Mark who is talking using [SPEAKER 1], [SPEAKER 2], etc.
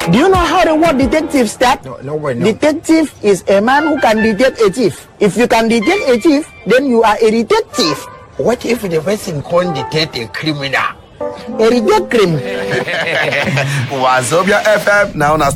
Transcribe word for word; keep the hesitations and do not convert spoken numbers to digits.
[SPEAKER 1] Do you know how the word detective starts?
[SPEAKER 2] No, no way, no.
[SPEAKER 1] Detective is a man who can detect a thief. If you can detect a thief, then you are a detective.
[SPEAKER 2] What if the person can't detect a criminal?
[SPEAKER 1] A detective criminal.
[SPEAKER 3] Wazobia F M now.